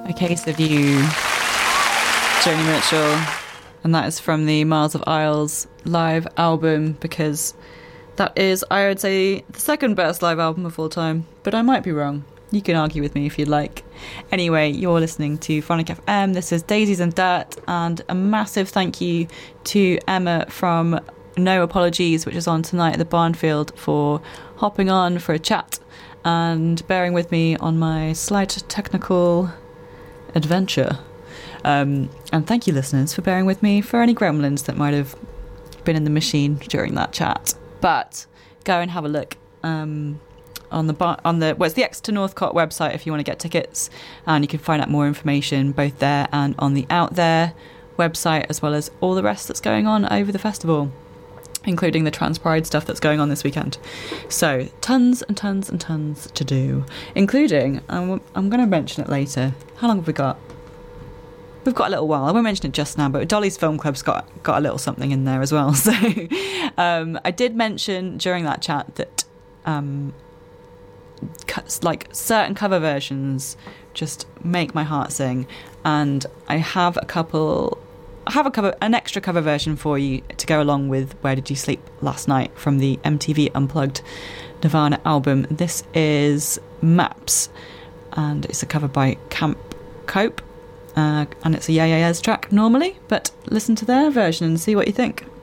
A Case of You, Joni Mitchell, and that is from the Miles of Isles live album, because that is, I would say, the second best live album of all time, but I might be wrong. You can argue with me if you'd like. Anyway, you're listening to Phonic FM. This is Daisies and Dirt, and a massive thank you to Emma from No Apologies, which is on tonight at the Barnfield, for hopping on for a chat and bearing with me on my slight technical adventure. And thank you, listeners, for bearing with me for any gremlins that might have been in the machine during that chat. But go and have a look on it's the Exeter Northcote website if you want to get tickets, and you can find out more information both there and on the Out There website, as well as all the rest that's going on over the festival, including the Trans Pride stuff that's going on this weekend. So tons and tons and tons to do, including, I'm going to mention it later. How long have we got? We've got a little while. I won't mention it just now, but Dolly's Film Club's got a little something in there as well. So I did mention during that chat that like certain cover versions just make my heart sing, and I have an extra cover version for you to go along with Where Did You Sleep Last Night from the MTV Unplugged Nirvana album. This is Maps, and it's a cover by Camp Cope, and it's a Yeah Yeah Yeahs track normally, but listen to their version and see what you think.